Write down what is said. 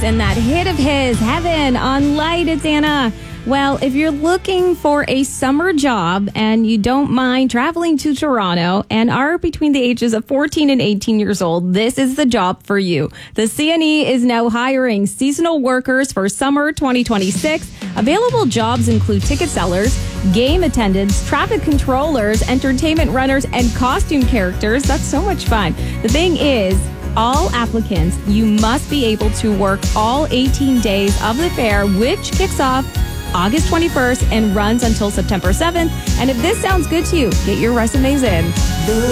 and that hit of his, Heaven on Light. It's Anna. Well, if you're looking for a summer job and you don't mind traveling to Toronto and are between the ages of 14 and 18 years old, this is the job for you. The CNE is now hiring seasonal workers for summer 2026. Available jobs include ticket sellers, game attendants, traffic controllers, entertainment runners, and costume characters. That's so much fun. The thing is, all applicants, you must be able to work all 18 days of the fair, which kicks off August 21st and runs until September 7th. And if this sounds good to you, get your resumes in.